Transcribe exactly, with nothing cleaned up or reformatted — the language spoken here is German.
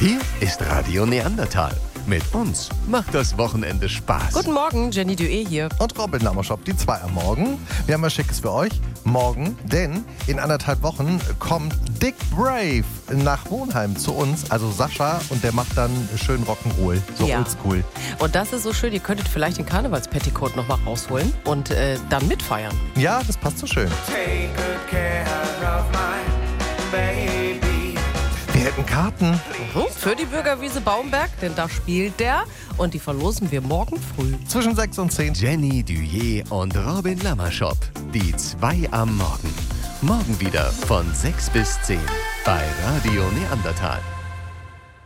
Hier ist Radio Neandertal. Mit uns macht das Wochenende Spaß. Guten Morgen, Jenny Dué hier. Und Robin Lamershop, die zwei am Morgen. Wir haben was Schickes für euch. Morgen, denn in anderthalb Wochen kommt Dick Brave nach Wohnheim zu uns. Also Sascha, und der macht dann schön Rock'n'Roll. So Ja. oldschool. Und das ist so schön, ihr könntet vielleicht den Karnevalspetticoat noch mal rausholen und äh, dann mitfeiern. Ja, das passt so schön. Take good care of my baby. Wir hätten Karten. Mhm. Für die Bürgerwiese Baumberg, denn da spielt der. Und die verlosen wir morgen früh. Zwischen sechs und zehn. Jenny Dué und Robin Lamershop. Die zwei am Morgen. Morgen wieder von sechs bis zehn bei Radio Neandertal.